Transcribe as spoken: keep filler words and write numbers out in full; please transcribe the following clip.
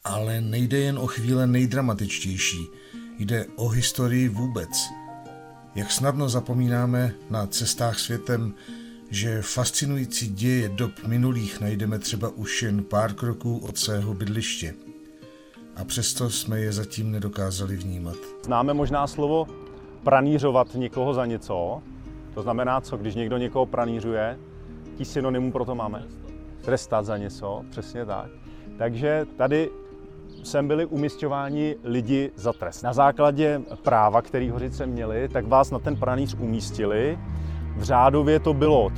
Ale nejde jen o chvíle nejdramatičtější, jde o historii vůbec. Jak snadno zapomínáme na cestách světem, že fascinující děje dob minulých najdeme třeba už jen pár kroků od svého bydliště. A přesto jsme je zatím nedokázali vnímat. Známe možná slovo pranířovat někoho za něco. To znamená co, když někdo někoho pranířuje, tí synonymů pro to máme. Trestat za něco, přesně tak. Takže tady sem byli umisťováni lidi za trest. Na základě práva, který Hořice měli, tak vás na ten pranýř umístili. V řádově to bylo